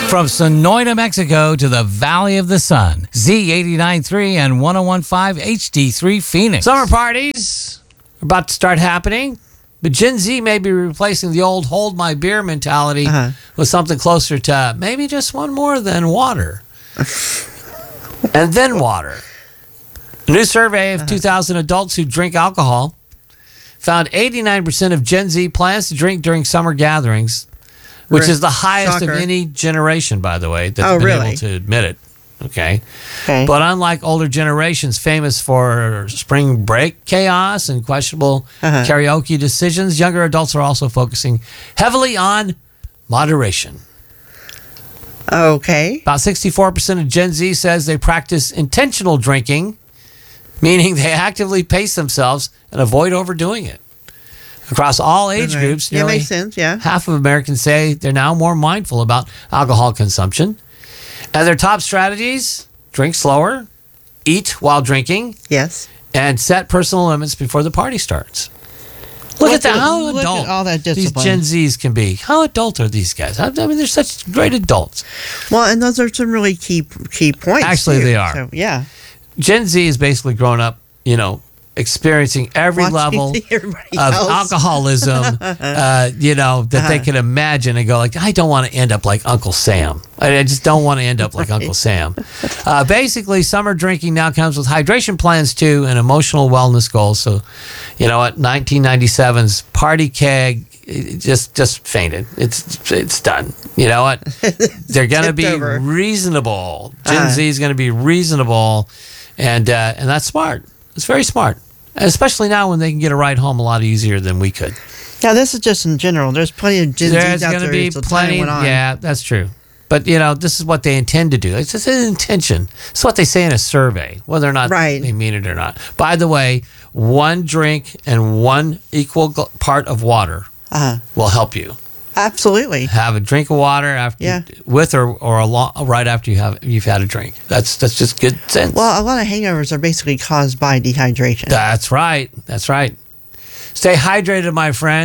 From Sonoita, Mexico to the Valley of the Sun, Z89.3 and 101.5 HD3 Phoenix. Summer parties are about to start happening, but Gen Z may be replacing the old hold my beer mentality with something closer to maybe just one more than water. And then water. A new survey of 2,000 adults who drink alcohol found 89% of Gen Z plans to drink during summer gatherings, which is the highest of any generation, by the way, that's been able to admit it. Okay. But unlike older generations famous for spring break chaos and questionable karaoke decisions, younger adults are also focusing heavily on moderation. Okay. About 64% of Gen Z says they practice intentional drinking, meaning they actively pace themselves and avoid overdoing it. Across all age groups, nearly makes sense, half of Americans say they're now more mindful about alcohol consumption. And their top strategies: drink slower, eat while drinking, and set personal limits before the party starts. Look at how adult all that these Gen Zs can be. How adult are these guys? I mean, they're such great adults. Well, and those are some really key points. Actually, they are. So, yeah. Gen Z has basically grown up, experiencing every level of alcoholism, that they can imagine, and go like, I don't want to end up like Uncle Sam. I just don't want to end up like Uncle Sam. Basically, summer drinking now comes with hydration plans too and emotional wellness goals. So, you know what? 1997's party keg just fainted. It's done. You know what? They're going to be reasonable. Gen Z is going to be reasonable, and that's smart. It's very smart. Especially now when they can get a ride home a lot easier than we could. Yeah, this is just in general. There's plenty of Gen Zs out there. There's going to be plenty. Yeah, that's true. But, this is what they intend to do. It's just an intention. It's what they say in a survey, whether or not they mean it or not. By the way, one drink and one equal part of water will help you. Absolutely. Have a drink of water after with or right after you've had a drink. That's just good sense. Well, a lot of hangovers are basically caused by dehydration. That's right. Stay hydrated, my friend.